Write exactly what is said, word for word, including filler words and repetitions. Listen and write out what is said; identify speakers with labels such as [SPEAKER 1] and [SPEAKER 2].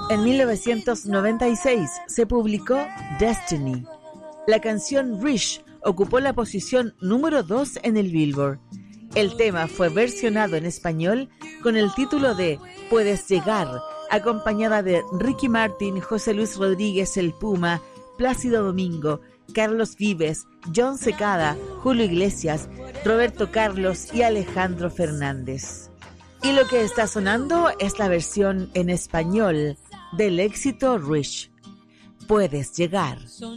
[SPEAKER 1] En mil novecientos noventa y seis se publicó Destiny. La canción Rich ocupó la posición número dos en el Billboard. El tema fue versionado en español con el título de Puedes Llegar, acompañada de Ricky Martin, José Luis Rodríguez el Puma, Plácido Domingo, Carlos Vives, John Secada, Julio Iglesias, Roberto Carlos y Alejandro Fernández. Y lo que está sonando es la versión en español del éxito Rich. Puedes Llegar.